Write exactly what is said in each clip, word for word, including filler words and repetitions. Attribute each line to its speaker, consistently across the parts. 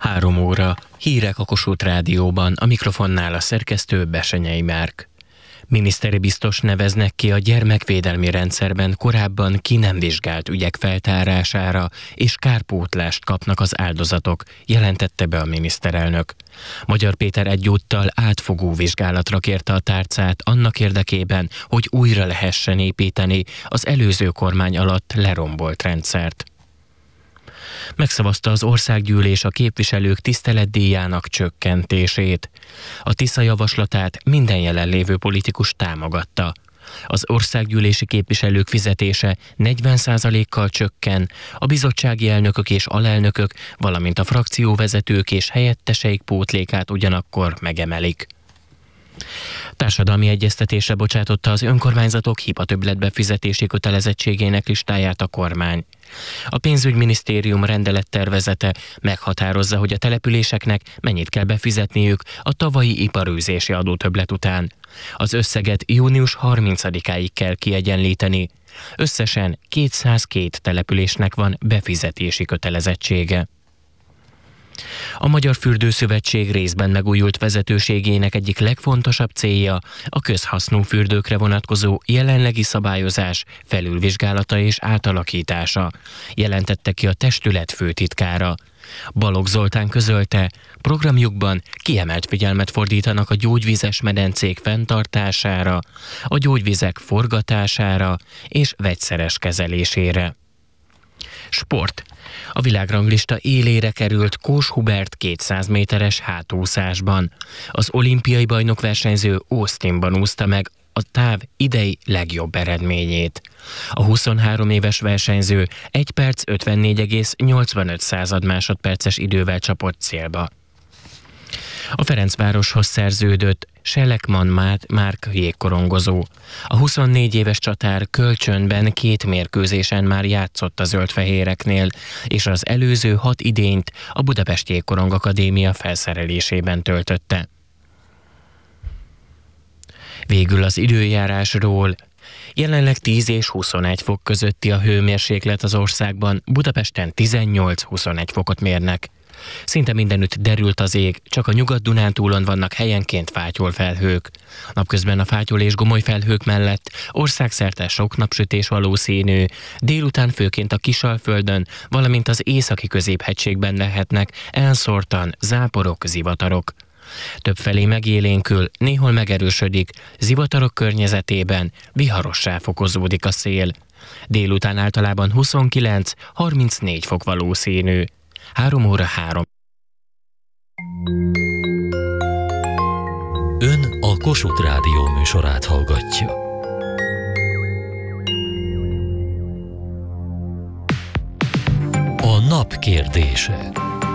Speaker 1: Három óra, hírek a Kossuth Rádióban, a mikrofonnál a szerkesztő Besenyei Márk. Miniszteri biztos neveznek ki a gyermekvédelmi rendszerben korábban ki nem vizsgált ügyek feltárására, és kárpótlást kapnak az áldozatok, jelentette be a miniszterelnök. Magyar Péter egyúttal átfogó vizsgálatra kérte a tárcát annak érdekében, hogy újra lehessen építeni az előző kormány alatt lerombolt rendszert. Megszavazta az országgyűlés a képviselők tiszteletdíjának csökkentését. A Tisza javaslatát minden jelenlévő politikus támogatta. Az országgyűlési képviselők fizetése negyven százalékkal csökken, a bizottsági elnökök és alelnökök, valamint a frakcióvezetők és helyetteseik pótlékát ugyanakkor megemelik. Társadalmi egyeztetésre bocsátotta az önkormányzatok hibatöbbletbefizetési kötelezettségének listáját a kormány. A pénzügyminisztérium rendelettervezete meghatározza, hogy a településeknek mennyit kell befizetniük a tavalyi iparűzési adótöbblet után. Az összeget június harmincadikáig kell kiegyenlíteni. Összesen kétszázkettő településnek van befizetési kötelezettsége. A Magyar Fürdőszövetség részben megújult vezetőségének egyik legfontosabb célja a közhasznú fürdőkre vonatkozó jelenlegi szabályozás felülvizsgálata és átalakítása, jelentette ki a testület főtitkára. Balogh Zoltán közölte, programjukban kiemelt figyelmet fordítanak a gyógyvizes medencék fenntartására, a gyógyvizek forgatására és vegyszeres kezelésére. Sport. A világranglista élére került Kós Hubert kétszáz méteres hátúszásban. Az olimpiai bajnok versenyző Austinban úszta meg a táv idei legjobb eredményét. A huszonhárom éves versenyző egy perc ötvennégy egész nyolcvanöt másodperces idővel csapott célba. A Ferencvároshoz szerződött Selekman Márk jégkorongozó. A huszonnégy éves csatár kölcsönben két mérkőzésen már játszott a zöldfehéreknél, és az előző hat idényt a Budapest Jégkorong Akadémia felszerelésében töltötte. Végül az időjárásról. Jelenleg tíz és huszonegy fok közötti a hőmérséklet az országban, Budapesten tizennyolc-huszonegy fokot mérnek. Szinte mindenütt derült az ég, csak a Nyugat-Dunántúlon vannak helyenként fátyolfelhők. Napközben a fátyol és gomoly felhők mellett országszerte sok napsütés valószínű, délután főként a Kisalföldön, valamint az északi középhegységben lehetnek elszórtan záporok, zivatarok. Többfelé megélénkül, néhol megerősödik, zivatarok környezetében viharossá fokozódik a szél. Délután általában huszonkilenc-harmincnégy fok valószínű. Három óra három.
Speaker 2: Ön a Kossuth Rádió műsorát hallgatja. A nap kérdése.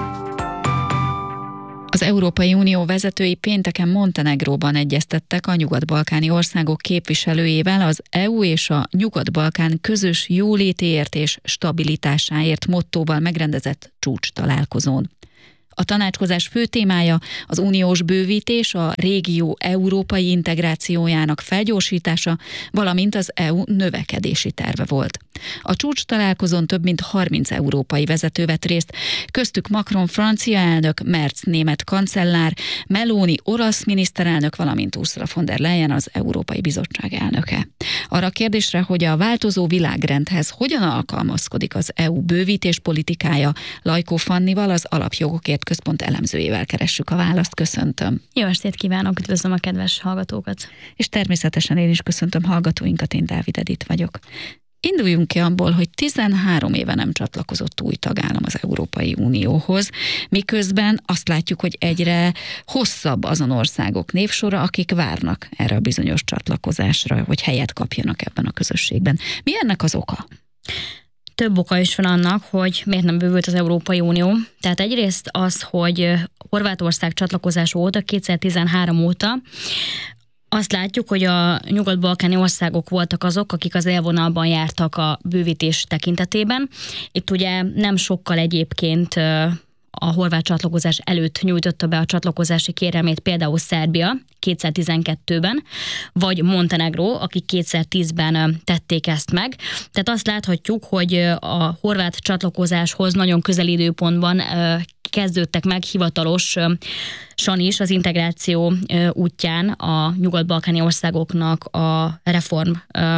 Speaker 3: Az Európai Unió vezetői pénteken Montenegróban egyeztettek a nyugat-balkáni országok képviselőjével az é u és a Nyugat-Balkán közös jólétéért és stabilitásáért mottóval megrendezett csúcstalálkozón. A tanácskozás fő témája az uniós bővítés, a régió európai integrációjának felgyorsítása, valamint az é u növekedési terve volt. A csúcs találkozón több mint harminc európai vezető vett részt, köztük Macron francia elnök, Merz német kancellár, Meloni olasz miniszterelnök, valamint Ursula von der Leyen az Európai Bizottság elnöke. Arra a kérdésre, hogy a változó világrendhez hogyan alkalmazkodik az é u bővítés politikája, Lajkó Fannival, az Alapjogokért Központ elemzőjével keressük a választ. Köszöntöm.
Speaker 4: Jó estét kívánok, üdvözlöm a kedves hallgatókat.
Speaker 3: És természetesen én is köszöntöm hallgatóinkat, én Dávid Edith vagyok. Induljunk ki abból, hogy tizenhárom éve nem csatlakozott új tagállam az Európai Unióhoz, miközben azt látjuk, hogy egyre hosszabb azon országok névsora, akik várnak erre a bizonyos csatlakozásra, hogy helyet kapjanak ebben a közösségben. Mi ennek az oka?
Speaker 4: Több oka is van annak, hogy miért nem bővült az Európai Unió. Tehát egyrészt az, hogy Horvátország csatlakozása óta, kétezer-tizenhárom óta azt látjuk, hogy a nyugat-balkáni országok voltak azok, akik az élvonalban jártak a bővítés tekintetében. Itt ugye nem sokkal egyébként a horvát csatlakozás előtt nyújtotta be a csatlakozási kérelmét, például Szerbia kétezer-tizenkettőben, vagy Montenegró, akik kétezer-tízben tették ezt meg. Tehát azt láthatjuk, hogy a horvát csatlakozáshoz nagyon közeli időpontban kezdődtek meg hivatalosan is az integráció útján a nyugat-balkáni országoknak a reform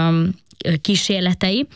Speaker 4: kísérletei,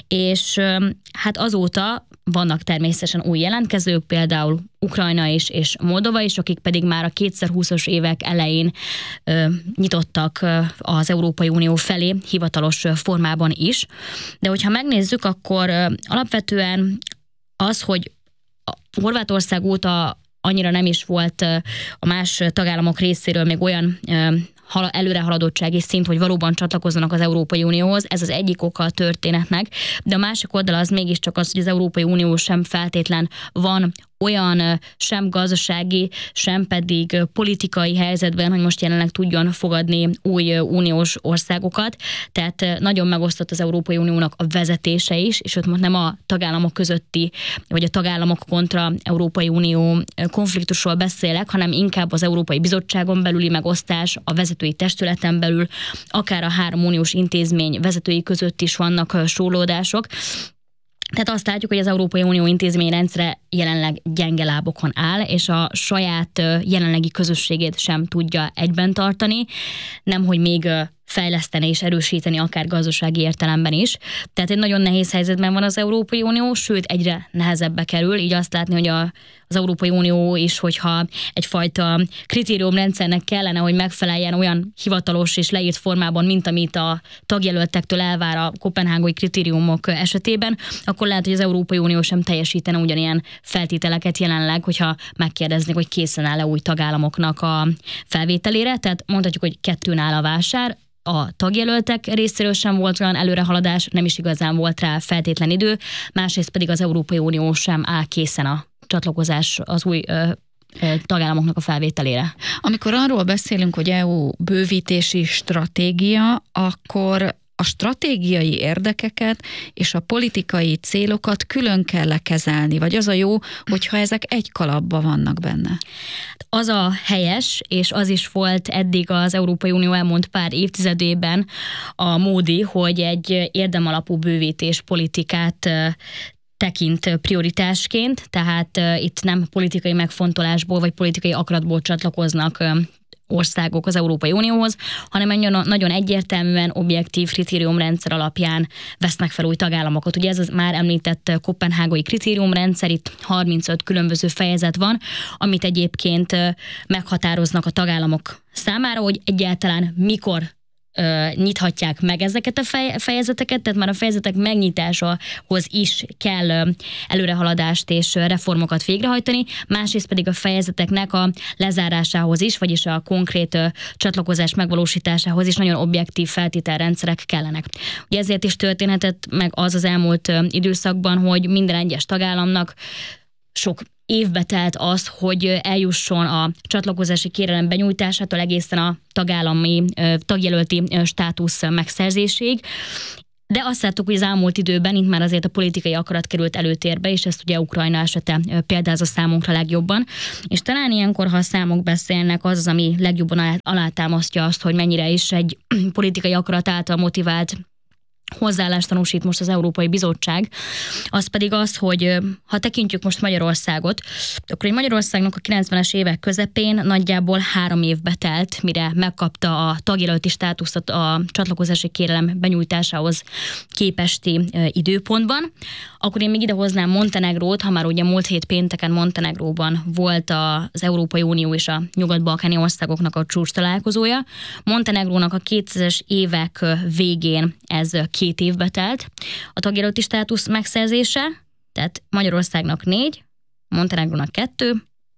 Speaker 4: és hát azóta vannak természetesen új jelentkezők, például Ukrajna is, és Moldova is, akik pedig már a kétezer-húszas évek elején ö, nyitottak az Európai Unió felé hivatalos formában is. De hogyha megnézzük, akkor ö, alapvetően az, hogy Horvátország óta annyira nem is volt a más tagállamok részéről még olyan előrehaladottsági szint, hogy valóban csatlakozzanak az Európai Unióhoz. Ez az egyik oka a történetnek, de a másik oldal az mégiscsak az, hogy az Európai Unió sem feltétlen van olyan sem gazdasági, sem pedig politikai helyzetben, hogy most jelenleg tudjon fogadni új uniós országokat. Tehát nagyon megosztott az Európai Uniónak a vezetése is, és ott most nem a tagállamok közötti, vagy a tagállamok kontra Európai Unió konfliktusról beszélek, hanem inkább az Európai Bizottságon belüli megosztás, a vezetői testületen belül, akár a három uniós intézmény vezetői között is vannak sórlódások. Tehát azt látjuk, hogy az Európai Unió intézményrendszere jelenleg gyenge lábokon áll, és a saját jelenlegi közösségét sem tudja egyben tartani, nemhogy még fejleszteni és erősíteni akár gazdasági értelemben is. Tehát egy nagyon nehéz helyzetben van az Európai Unió, sőt egyre nehezebbe kerül, így azt látni, hogy a, az Európai Unió is, hogyha egyfajta kritériumrendszernek kellene, hogy megfeleljen olyan hivatalos és leírt formában, mint amit a tagjelöltektől elvár a koppenhágai kritériumok esetében, akkor lehet, hogy az Európai Unió sem teljesítene ugyanilyen feltételeket jelenleg, hogyha megkérdeznék, hogy készen áll-e új tagállamoknak a felvételére. Tehát mondhatjuk, hogy kettőn áll a vásár. A tagjelöltek részéről sem volt olyan előrehaladás, nem is igazán volt rá feltétlen idő, másrészt pedig az Európai Unió sem áll készen a csatlakozás az új ö, ö, tagállamoknak a felvételére.
Speaker 3: Amikor arról beszélünk, hogy é u bővítési stratégia, akkor a stratégiai érdekeket és a politikai célokat külön kell kezelni, vagy az a jó, hogyha ezek egy kalapban vannak benne?
Speaker 4: Az a helyes, és az is volt eddig az Európai Unió elmúlt pár évtizedében a módi, hogy egy érdemalapú bővítés politikát tekint prioritásként, tehát itt nem politikai megfontolásból vagy politikai akaratból csatlakoznak országok az Európai Unióhoz, hanem egy nagyon egyértelműen objektív kritériumrendszer alapján vesznek fel új tagállamokat. Ugye ez az már említett koppenhágai kritériumrendszer, itt harmincöt különböző fejezet van, amit egyébként meghatároznak a tagállamok számára, hogy egyáltalán mikor nyithatják meg ezeket a fejezeteket, tehát már a fejezetek megnyitásához is kell előrehaladást és reformokat végrehajtani, másrészt pedig a fejezeteknek a lezárásához is, vagyis a konkrét csatlakozás megvalósításához is nagyon objektív feltételrendszerek kellenek. Ugye ezért is történhetett meg az az elmúlt időszakban, hogy minden egyes tagállamnak sok évbe telt az, hogy eljusson a csatlakozási kérelem benyújtásától egészen a tagállami tagjelölti státusz megszerzéséig. De azt láttuk, hogy az elmúlt időben itt már azért a politikai akarat került előtérbe, és ezt ugye Ukrajna esete példázza számunkra legjobban. És talán ilyenkor, ha a számok beszélnek, az az, ami legjobban alátámasztja azt, hogy mennyire is egy politikai akarat által motivált hozzáállást tanúsít most az Európai Bizottság, az pedig az, hogy ha tekintjük most Magyarországot, akkor Magyarországnak a kilencvenes évek közepén nagyjából három évbe telt, mire megkapta a tagjelölti státuszt a csatlakozási kérelem benyújtásához képesti időpontban. Akkor én még idehoznám Montenegrót, ha már ugye múlt hét pénteken Montenegróban volt az Európai Unió és a nyugat-balkáni országoknak a csúcs találkozója. Montenegrónak a kétezres évek végén ez két évbe telt a tagjelölti státusz megszerzése, tehát Magyarországnak négy, Montenegrónak kettő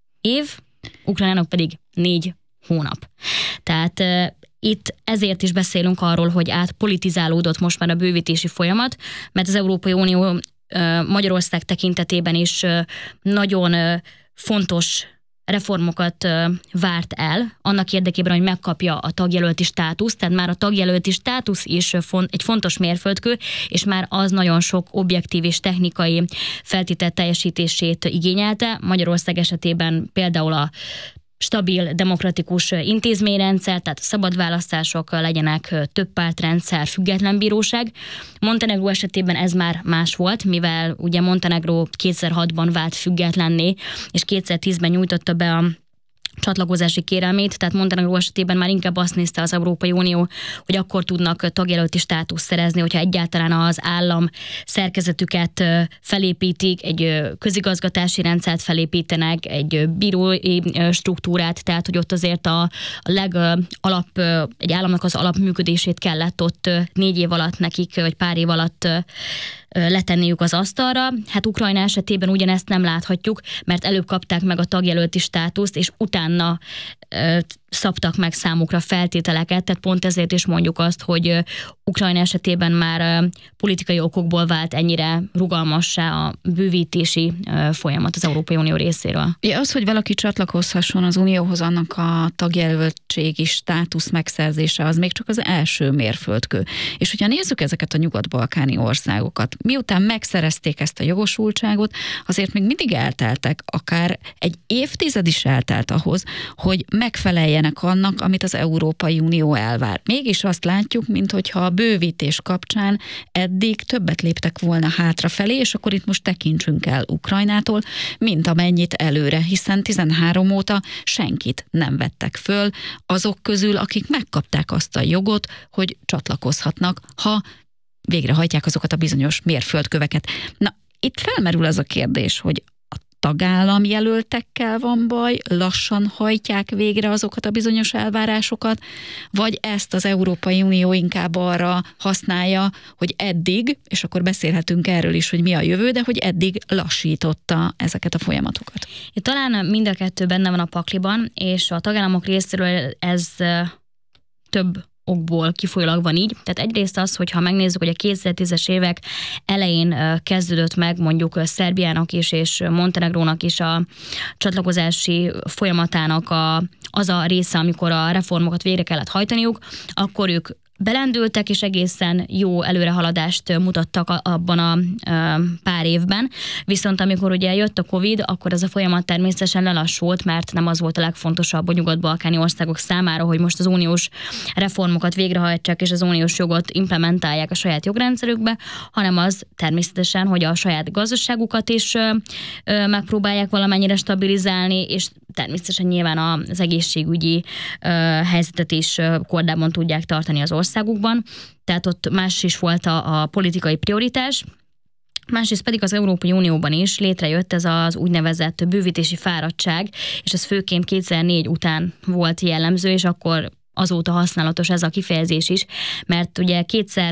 Speaker 4: év, Ukrajnának pedig négy hónap. Tehát uh, itt ezért is beszélünk arról, hogy átpolitizálódott most már a bővítési folyamat, mert az Európai Unió uh, Magyarország tekintetében is uh, nagyon uh, fontos reformokat várt el, annak érdekében, hogy megkapja a tagjelölti státuszt, tehát már a tagjelölti státusz is egy fontos mérföldkő, és már az nagyon sok objektív és technikai feltétel teljesítését igényelte. Magyarország esetében például a stabil, demokratikus intézményrendszer, tehát szabad választások legyenek, több pártrendszer, független bíróság. Montenegró esetében ez már más volt, mivel ugye Montenegró kétezer-hatban vált függetlenné, és kétezer-tízben nyújtotta be a csatlakozási kérelmét, tehát Montenegró esetében már inkább azt nézte az Európai Unió, hogy akkor tudnak tagjelölti státuszt szerezni, hogyha egyáltalán az állam szerkezetüket felépítik, egy közigazgatási rendszert felépítenek, egy bírói struktúrát, tehát hogy ott azért a, a legalap, egy államnak az alapműködését kellett ott négy év alatt nekik, vagy pár év alatt letenniük az asztalra. Hát Ukrajna esetében ugyanezt nem láthatjuk, mert előbb kapták meg a tagjelölti státuszt, és utána ö, szabtak meg számukra feltételeket, tehát pont ezért is mondjuk azt, hogy ö, Ukrajna esetében már ö, politikai okokból vált ennyire rugalmassá a bővítési ö, folyamat az Európai Unió részéről.
Speaker 3: Ja, az, hogy valaki csatlakozhasson az Unióhoz, annak a tagjelöltségi státusz megszerzése, az még csak az első mérföldkő. És hogyha nézzük ezeket a nyugat-balkáni országokat, miután megszerezték ezt a jogosultságot, azért még mindig elteltek, akár egy évtized is eltelt ahhoz, hogy megfeleljenek annak, amit az Európai Unió elvár. Mégis azt látjuk, minthogyha a bővítés kapcsán eddig többet léptek volna hátrafelé, és akkor itt most tekintsünk el Ukrajnától, mint amennyit előre, hiszen tizenhárom óta senkit nem vettek föl azok közül, akik megkapták azt a jogot, hogy csatlakozhatnak, ha végrehajtják azokat a bizonyos mérföldköveket. Na, itt felmerül az a kérdés, hogy a tagállam jelöltekkel van baj, lassan hajtják végre azokat a bizonyos elvárásokat, vagy ezt az Európai Unió inkább arra használja, hogy eddig, és akkor beszélhetünk erről is, hogy mi a jövő, de hogy eddig lassította ezeket a folyamatokat.
Speaker 4: Itt talán mind a kettő benne van a pakliban, és a tagállamok részéről ez több okból kifolyólag van így. Tehát egyrészt az, hogyha megnézzük, hogy a kétezer-tízes évek elején kezdődött meg mondjuk Szerbiának is és Montenegrónak is a csatlakozási folyamatának a, az a része, amikor a reformokat végre kellett hajtaniuk, akkor ők belendültek, és egészen jó előrehaladást mutattak abban a pár évben. Viszont amikor ugye jött a Covid, akkor ez a folyamat természetesen lelassult, mert nem az volt a legfontosabb a nyugat-balkáni országok számára, hogy most az uniós reformokat végrehajtsák, és az uniós jogot implementálják a saját jogrendszerükbe, hanem az természetesen, hogy a saját gazdaságukat is megpróbálják valamennyire stabilizálni, és természetesen nyilván az egészségügyi helyzetet is kordában tudják tartani az országukban, tehát ott más is volt a, a politikai prioritás. Másrészt pedig az Európai Unióban is létrejött ez az úgynevezett bővítési fáradtság, és ez főként kétezer-négy után volt jellemző, és akkor azóta használatos ez a kifejezés is, mert ugye kétszer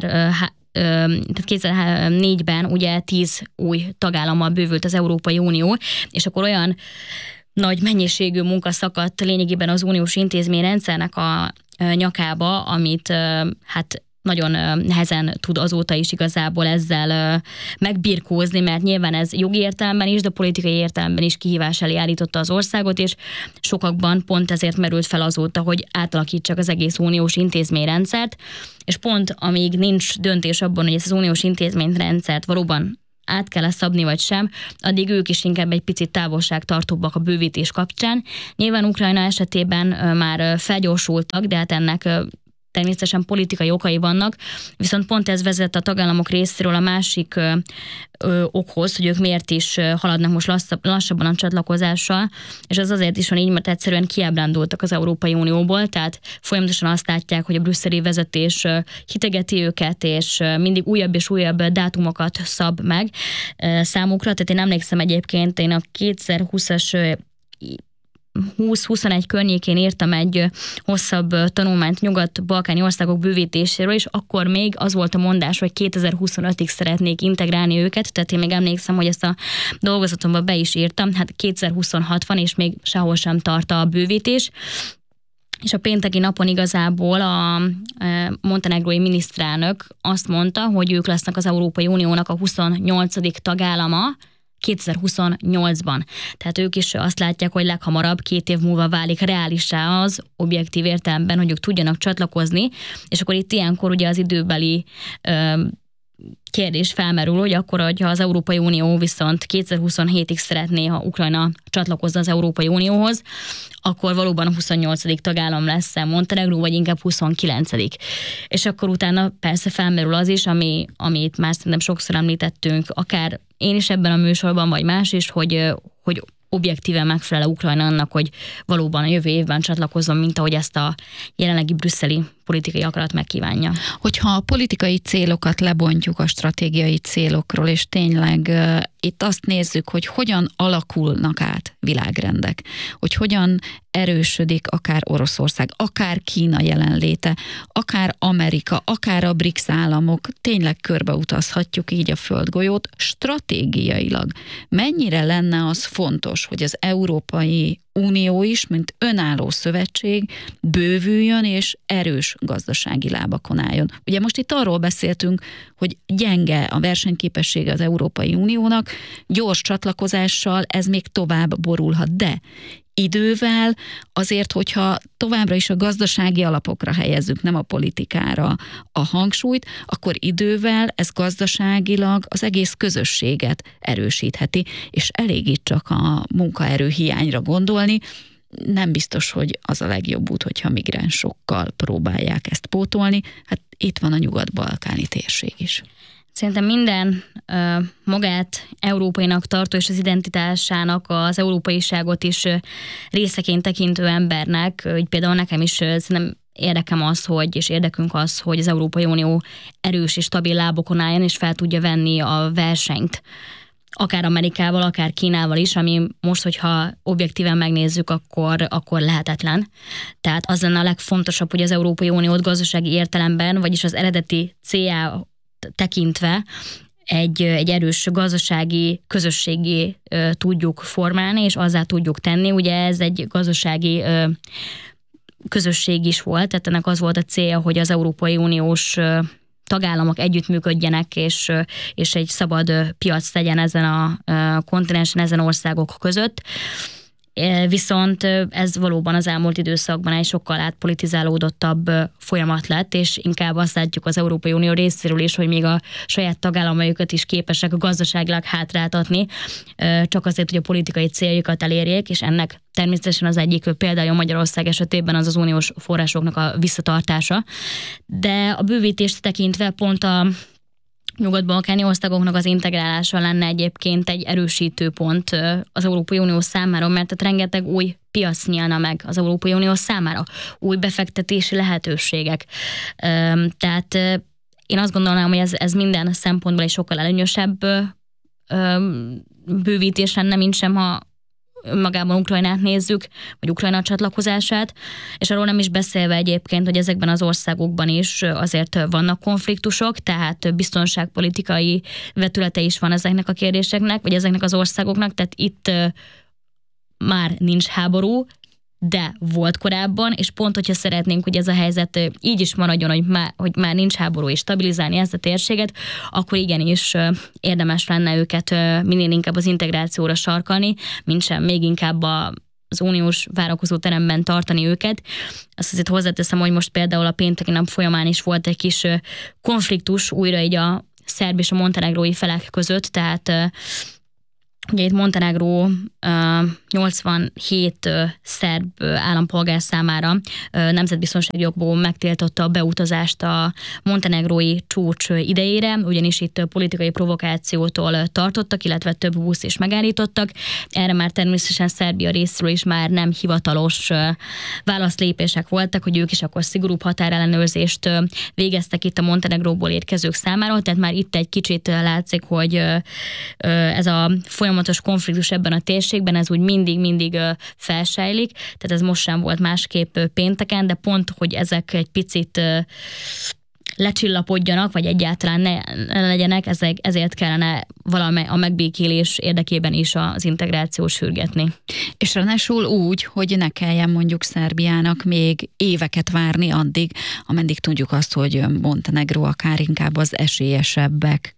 Speaker 4: tehát kétezer-négyben ugye tíz új tagállammal bővült az Európai Unió, és akkor olyan nagy mennyiségű munka szakadt lényegében az uniós intézményrendszernek a nyakába, amit hát nagyon nehezen tud azóta is igazából ezzel megbirkózni, mert nyilván ez jogi értelemben is, de politikai értelemben is kihívás elé állította az országot, és sokakban pont ezért merült fel azóta, hogy átalakítsak az egész uniós intézményrendszert, és pont amíg nincs döntés abban, hogy ezt az uniós intézményrendszert valóban át kell szabni vagy sem, addig ők is inkább egy picit távolságtartóbbak a bővítés kapcsán. Nyilván Ukrajna esetében már felgyorsultak, de hát ennek természetesen politikai okai vannak, viszont pont ez vezet a tagállamok részéről a másik ö, ö, okhoz, hogy ők miért is haladnak most lasszabb, lassabban a csatlakozással, és ez azért is van így, mert egyszerűen kiábrándultak az Európai Unióból, tehát folyamatosan azt látják, hogy a brüsszeli vezetés hitegeti őket, és mindig újabb és újabb dátumokat szab meg számukra. Tehát én emlékszem egyébként, én a kétezer-húszas húsz-huszonegy környékén írtam egy hosszabb tanulmányt nyugat-balkáni országok bővítéséről, és akkor még az volt a mondás, hogy kétezer-huszonötig szeretnék integrálni őket, tehát én még emlékszem, hogy ezt a dolgozatomban be is írtam, hát kétezer-huszonhat van, és még sehol sem tart a bővítés. És a pénteki napon igazából a montenegrói miniszterelnök azt mondta, hogy ők lesznek az Európai Uniónak a huszonnyolcadik tagállama, kétezer-huszonnyolcban. Tehát ők is azt látják, hogy leghamarabb két év múlva válik reálissá az objektív értelemben, hogy ők tudjanak csatlakozni, és akkor itt ilyenkor ugye az időbeli ö, kérdés felmerül, hogy akkor, hogyha az Európai Unió viszont kétezer-huszonhétig szeretné, ha Ukrajna csatlakozna az Európai Unióhoz, akkor valóban a huszonnyolcadik tagállam lesz Montenegró, vagy inkább huszonkilencedik. És akkor utána persze felmerül az is, ami, amit már szerintem sokszor említettünk, akár én is ebben a műsorban, vagy más is, hogy, hogy objektíven megfelel Ukrajna annak, hogy valóban a jövő évben csatlakozzon, mint ahogy ezt a jelenlegi brüsszeli politikai akarat megkívánja.
Speaker 3: Hogyha a politikai célokat lebontjuk a stratégiai célokról, és tényleg uh, itt azt nézzük, hogy hogyan alakulnak át világrendek, hogy hogyan erősödik akár Oroszország, akár Kína jelenléte, akár Amerika, akár a BRICS államok, tényleg körbeutazhatjuk így a földgolyót, stratégiailag mennyire lenne az fontos, hogy az Európai Unió is, mint önálló szövetség bővüljön és erős gazdasági lábakon álljon. Ugye most itt arról beszéltünk, hogy gyenge a versenyképessége az Európai Uniónak, gyors csatlakozással ez még tovább borulhat, de idővel azért, hogyha továbbra is a gazdasági alapokra helyezzük, nem a politikára a hangsúlyt, akkor idővel ez gazdaságilag az egész közösséget erősítheti, és elég itt csak a munkaerő hiányra gondolni, nem biztos, hogy az a legjobb út, hogyha migránsokkal próbálják ezt pótolni. Hát itt van a nyugat-balkáni térség is.
Speaker 4: Szerintem minden uh, magát európainak tartó és az identitásának, az európaiságot is uh, részeként tekintő embernek, hogy például nekem is uh, szerintem érdekem az, hogy, és érdekünk az, hogy az Európai Unió erős és stabil lábokon álljon, és fel tudja venni a versenyt. Akár Amerikával, akár Kínával is, ami most, hogyha objektíven megnézzük, akkor, akkor lehetetlen. Tehát az lenne a legfontosabb, hogy az Európai Uniót gazdasági értelemben, vagyis az eredeti célja tekintve egy, egy erős gazdasági közösségé ö, tudjuk formálni, és azzá tudjuk tenni. Ugye ez egy gazdasági ö, közösség is volt, tehát ennek az volt a célja, hogy az Európai Uniós ö, tagállamok együttműködjenek, és, ö, és egy szabad ö, piac legyen ezen a ö, kontinensen, ezen országok között. Viszont ez valóban az elmúlt időszakban egy sokkal átpolitizálódottabb folyamat lett, és inkább azt látjuk az Európai Unió részéről is, hogy még a saját tagállamaikat is képesek a gazdaságilag hátráltatni, csak azért, hogy a politikai céljukat elérjék, és ennek természetesen az egyik példája Magyarország esetében az az uniós forrásoknak a visszatartása. De a bővítést tekintve pont a nyugat-balkáni országoknak az integrálása lenne egyébként egy erősítő pont az Európai Unió számára, mert tehát rengeteg új piac nyílna meg az Európai Unió számára, új befektetési lehetőségek. Tehát én azt gondolnám, hogy ez, ez minden szempontból egy sokkal előnyösebb bővítés lenne, mint sem, ha magában Ukrajnát nézzük, vagy Ukrajna csatlakozását, és arról nem is beszélve egyébként, hogy ezekben az országokban is azért vannak konfliktusok, tehát biztonságpolitikai vetülete is van ezeknek a kérdéseknek, vagy ezeknek az országoknak, tehát itt már nincs háború, de volt korábban, és pont, hogyha szeretnénk, hogy ez a helyzet így is maradjon, hogy már, hogy már nincs háború, és stabilizálni ezt a térséget, akkor igenis érdemes lenne őket minél inkább az integrációra sarkalni, mint sem még inkább a az uniós várakozó teremben tartani őket. Azt azért hozzáteszem, hogy most például a pénteki nap folyamán is volt egy kis konfliktus újra így a szerb és a montenegrói felek között, tehát ugye itt Montenegró uh, nyolcvanhét uh, szerb uh, állampolgár számára uh, nemzetbiztonsági jogból megtiltotta a beutazást a montenegrói csúcs idejére, ugyanis itt uh, politikai provokációtól uh, tartottak, illetve több busz is megállítottak. Erre már természetesen Szerbia részről is már nem hivatalos uh, válaszlépések voltak, hogy ők is akkor szigorúbb határellenőrzést uh, végeztek itt a Montenegróból érkezők számára, tehát már itt egy kicsit uh, látszik, hogy uh, uh, ez a folyamat konfliktus ebben a térségben, ez úgy mindig-mindig felsejlik, tehát ez most sem volt másképp pénteken, de pont, hogy ezek egy picit lecsillapodjanak, vagy egyáltalán ne, ne legyenek, ezek, ezért kellene valami a megbékélés érdekében is az integrációt sürgetni.
Speaker 3: És ráadásul úgy, hogy ne kelljen mondjuk Szerbiának még éveket várni addig, ameddig tudjuk azt, hogy Montenegró akár inkább az esélyesebbek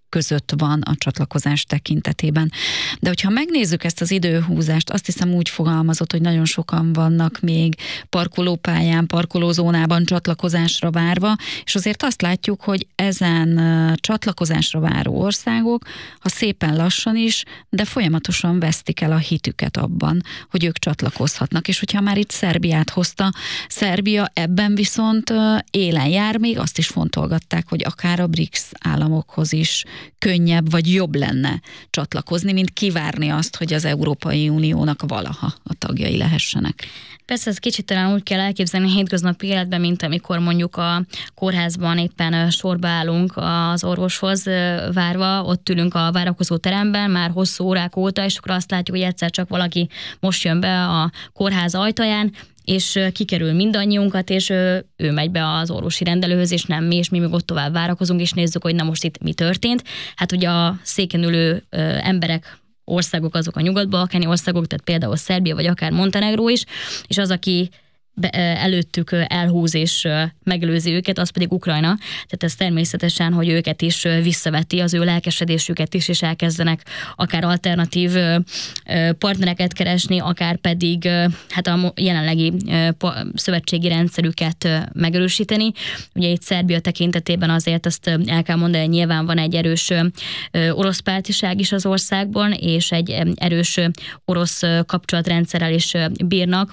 Speaker 3: között van a csatlakozás tekintetében. De hogyha megnézzük ezt az időhúzást, azt hiszem úgy fogalmazott, hogy nagyon sokan vannak még parkolópályán, parkolózónában csatlakozásra várva, és azért azt látjuk, hogy ezen csatlakozásra váró országok, ha szépen lassan is, de folyamatosan vesztik el a hitüket abban, hogy ők csatlakozhatnak. És hogyha már itt Szerbiát hozta, Szerbia ebben viszont élen jár, még azt is fontolgatták, hogy akár a BRICS államokhoz is könnyebb vagy jobb lenne csatlakozni, mint kivárni azt, hogy az Európai Uniónak valaha a tagjai lehessenek.
Speaker 4: Persze ez kicsit talán úgy kell elképzelni a hétköznapi életben, mint amikor mondjuk a kórházban éppen sorba állunk az orvoshoz várva, ott ülünk a várakozó teremben már hosszú órák óta, és akkor azt látjuk, hogy egyszer csak valaki most jön be a kórház ajtaján, és kikerül mindannyiunkat, és ő megy be az orvosi rendelőhöz, és nem mi, és mi még ott tovább várakozunk, és nézzük, hogy na most itt mi történt. Hát ugye a széken ülő emberek, országok azok a nyugat-balkáni országok, tehát például Szerbia, vagy akár Montenegró is, és az, aki be, előttük elhúz és megelőzi őket, az pedig Ukrajna. Tehát ez természetesen, hogy őket is visszaveti, az ő lelkesedésüket is, és elkezdenek akár alternatív partnereket keresni, akár pedig hát a jelenlegi szövetségi rendszerüket megerősíteni. Ugye itt Szerbia tekintetében azért azt el kell mondani, hogy nyilván van egy erős orosz pártiság is az országban, és egy erős orosz kapcsolatrendszerrel is bírnak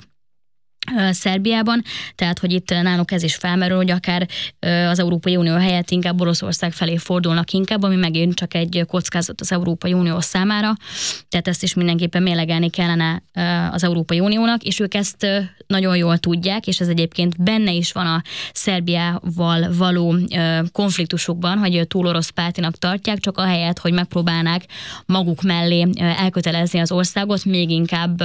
Speaker 4: Szerbiában, tehát hogy itt náluk ez is felmerül, hogy akár az Európai Unió helyett inkább Oroszország felé fordulnak inkább, ami megint csak egy kockázat az Európai Unió számára, tehát ezt is mindenképpen mérlegelni kellene az Európai Uniónak, és ők ezt nagyon jól tudják, és ez egyébként benne is van a Szerbiával való konfliktusukban, hogy túl orosz pártinak tartják, csak ahelyett, hogy megpróbálnák maguk mellé elkötelezni az országot, még inkább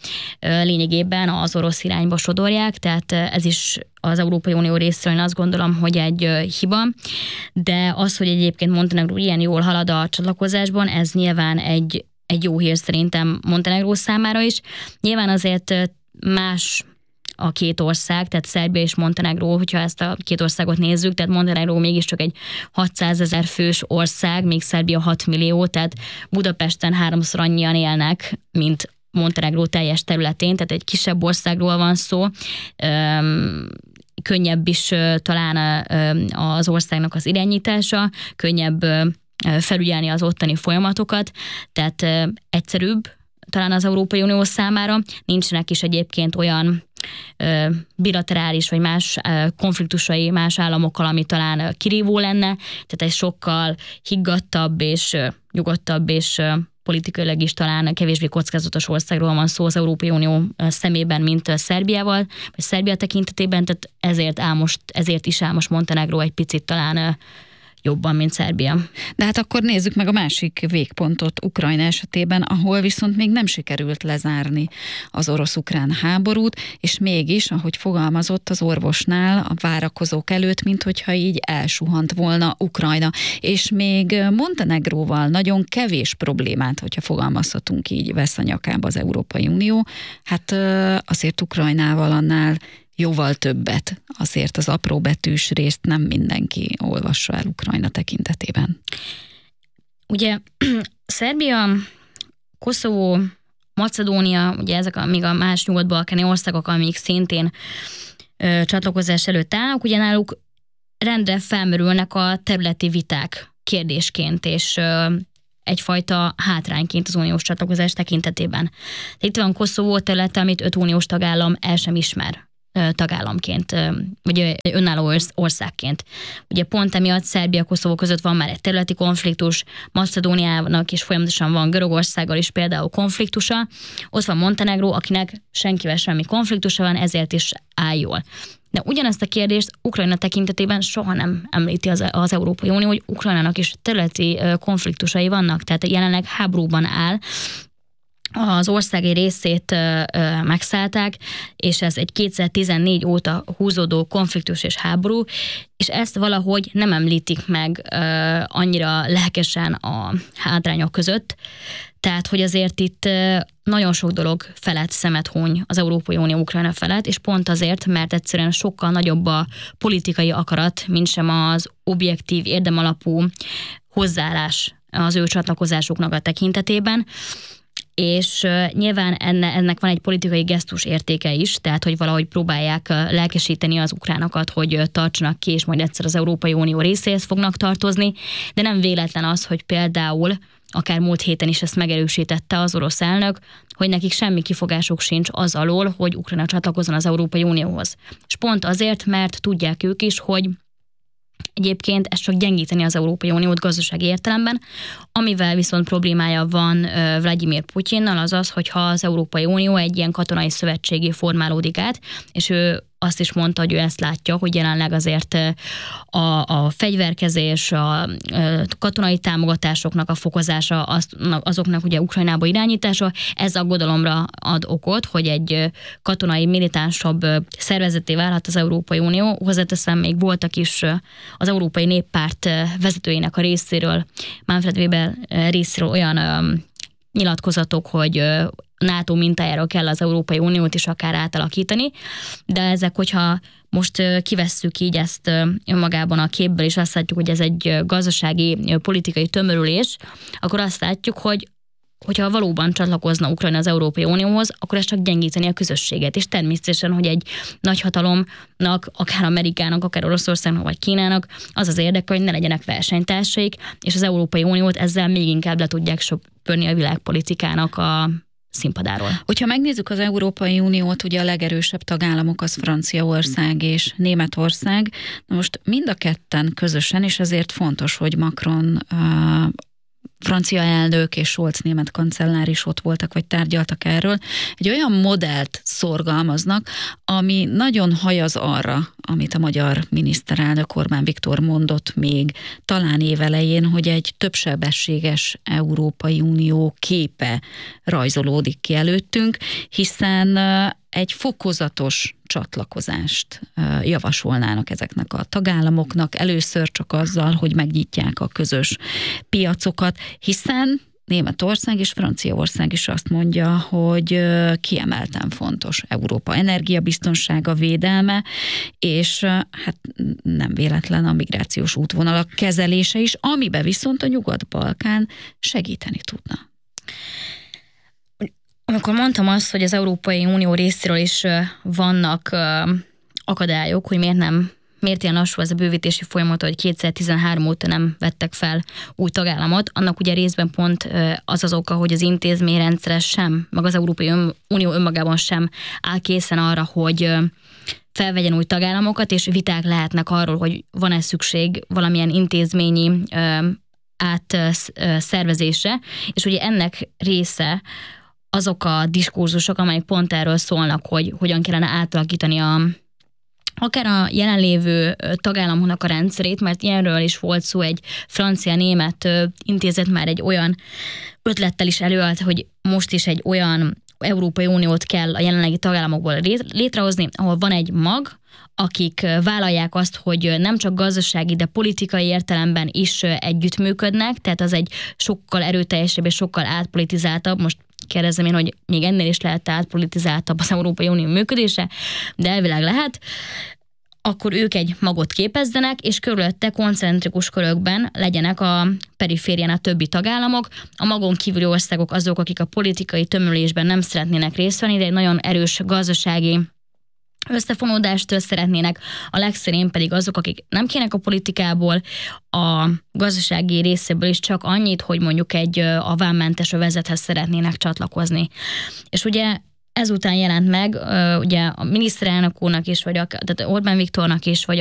Speaker 4: lényegében az orosz irányba sodorják, tehát ez is az Európai Unió részéről azt gondolom, hogy egy hiba, de az, hogy egyébként Montenegró ilyen jól halad a csatlakozásban, ez nyilván egy, egy jó hír szerintem Montenegró számára is. Nyilván azért más a két ország, tehát Szerbia és Montenegró, hogyha ezt a két országot nézzük, tehát Montenegró mégiscsak egy hatszázezer fős ország, még Szerbia hat millió, tehát Budapesten háromszor annyian élnek, mint Montenegró teljes területén, tehát egy kisebb országról van szó, könnyebb is talán az országnak az irányítása, könnyebb felügyelni az ottani folyamatokat, tehát egyszerűbb talán az Európai Unió számára, nincsenek is egyébként olyan bilaterális vagy más konfliktusai más államokkal, ami talán kirívó lenne, tehát egy sokkal higgadtabb és nyugodtabb és politikailag is talán kevésbé kockázatos országról van szó az Európai Unió szemében, mint Szerbiával, vagy Szerbia tekintetében, tehát ezért, áll most, ezért is áll most Montenegró egy picit talán jobban, mint Szerbia.
Speaker 3: De hát akkor nézzük meg a másik végpontot Ukrajna esetében, ahol viszont még nem sikerült lezárni az orosz-ukrán háborút, és mégis, ahogy fogalmazott az orvosnál a várakozók előtt, minthogyha így elsuhant volna Ukrajna. És még Montenegróval nagyon kevés problémát, hogyha fogalmazhatunk így, vesz a nyakába az Európai Unió. Hát azért Ukrajnával annál jóval többet. Azért az apróbetűs részt nem mindenki olvassa el Ukrajna tekintetében.
Speaker 4: Ugye Szerbia, Koszovó, Macedónia, ugye ezek a, még a más nyugat-balkáni országok, amik szintén ö, csatlakozás előtt állnak, ugye náluk rendre felmerülnek a területi viták kérdésként, és ö, egyfajta hátrányként az uniós csatlakozás tekintetében. De itt van Koszovó területe, amit öt uniós tagállam el sem ismer tagállamként, vagy önálló országként. Ugye pont emiatt Szerbia-Koszovó között van már egy területi konfliktus, Macedóniának is folyamatosan van Görögországgal is például konfliktusa, ott van Montenegró, akinek senkivel semmi konfliktusa van, ezért is áll jól. De ugyanezt a kérdést Ukrajna tekintetében soha nem említi az, az Európai Unió, hogy Ukrajnának is területi konfliktusai vannak, tehát jelenleg háborúban áll, az ország egy részét ö, ö, megszállták, és ez egy kétezer-tizennégy óta húzódó konfliktus és háború, és ezt valahogy nem említik meg ö, annyira lelkesen a hátrányok között. Tehát, hogy azért itt nagyon sok dolog felett szemet huny az Európai Unió Ukrajna felett, és pont azért, mert egyszerűen sokkal nagyobb a politikai akarat, mint sem az objektív, érdemalapú hozzáállás az ő csatlakozásuknak a tekintetében, és uh, nyilván enne, ennek van egy politikai gesztus értéke is, tehát hogy valahogy próbálják uh, lelkesíteni az ukránokat, hogy uh, tartsanak ki, és majd egyszer az Európai Unió részéhez fognak tartozni, de nem véletlen az, hogy például akár múlt héten is ezt megerősítette az orosz elnök, hogy nekik semmi kifogásuk sincs az alól, hogy Ukrajna csatlakozzon az Európai Unióhoz. És pont azért, mert tudják ők is, hogy egyébként ez csak gyengíteni az Európai Uniót gazdasági értelemben, amivel viszont problémája van Vladimir Putyinnal, az az, hogyha az Európai Unió egy ilyen katonai szövetségé formálódik át, és ő azt is mondta, hogy ő ezt látja, hogy jelenleg azért a, a fegyverkezés, a katonai támogatásoknak a fokozása, az, azoknak ugye Ukrajnába irányítása, ez aggodalomra ad okot, hogy egy katonai militánsabb szervezetté válhat az Európai Unió. Hozzáteszem, még voltak is az Európai Néppárt vezetőjének a részéről, Manfred Weber részéről olyan nyilatkozatok, hogy NATO mintájára kell az Európai Uniót is akár átalakítani, de ezek, hogyha most kivesszük így ezt önmagában a képből, és azt látjuk, hogy ez egy gazdasági, politikai tömörülés, akkor azt látjuk, hogy hogyha valóban csatlakozna Ukrajna az Európai Unióhoz, akkor ez csak gyengíteni a közösséget. És természetesen, hogy egy nagyhatalomnak, akár Amerikának, akár Oroszországnak, vagy Kínának az az érdeke, hogy ne legyenek versenytársaik, és az Európai Uniót ezzel még inkább le tudják söpörni a világpolitikának a színpadáról.
Speaker 3: Hogyha megnézzük az Európai Uniót, ugye a legerősebb tagállamok az Franciaország és Németország. Na most mind a ketten közösen, és ezért fontos, hogy Macron uh, francia elnök és Scholz német kancellár is ott voltak, vagy tárgyaltak erről, egy olyan modellt szorgalmaznak, ami nagyon hajaz arra, amit a magyar miniszterelnök Orbán Viktor mondott még talán évelején, hogy egy többsebességes Európai Unió képe rajzolódik ki előttünk, hiszen egy fokozatos csatlakozást javasolnának ezeknek a tagállamoknak, először csak azzal, hogy megnyitják a közös piacokat, hiszen Németország és Franciaország is azt mondja, hogy kiemelten fontos Európa energiabiztonsága, védelme, és hát nem véletlen a migrációs útvonalak kezelése is, amiben viszont a Nyugat-Balkán segíteni tudna.
Speaker 4: Amikor mondtam azt, hogy az Európai Unió részéről is vannak akadályok, hogy miért nem, miért ilyen lassú ez a bővítési folyamat, hogy kétezer-tizenhárom óta nem vettek fel új tagállamot, annak ugye részben pont az az oka, hogy az intézményrendszer sem, meg az Európai Unió önmagában sem áll készen arra, hogy felvegyen új tagállamokat, és viták lehetnek arról, hogy van-e szükség valamilyen intézményi átszervezésre, és ugye ennek része azok a diskurzusok, amelyek pont erről szólnak, hogy hogyan kellene átalakítani a, akár a jelenlévő tagállamoknak a rendszerét, mert ilyenről is volt szó, egy francia-német intézet már egy olyan ötlettel is előállt, hogy most is egy olyan Európai Uniót kell a jelenlegi tagállamokból létrehozni, ahol van egy mag, akik vállalják azt, hogy nem csak gazdasági, de politikai értelemben is együttműködnek, tehát az egy sokkal erőteljesebb és sokkal átpolitizáltabb, most kérdezem én, hogy még ennél is lehet átpolitizáltabb az Európai Unió működése, de elvileg lehet, akkor ők egy magot képezzenek, és körülötte koncentrikus körökben legyenek a periférián a többi tagállamok. A magon kívüli országok azok, akik a politikai tömörülésben nem szeretnének részt venni, de egy nagyon erős gazdasági összefonódást szeretnének, a legszerény pedig azok, akik nem kének a politikából, a gazdasági részéből is csak annyit, hogy mondjuk egy a vámmentes övezethez szeretnének csatlakozni. És ugye ezután jelent meg, ugye a miniszterelnök úrnak is, vagy a, tehát Orbán Viktornak is, vagy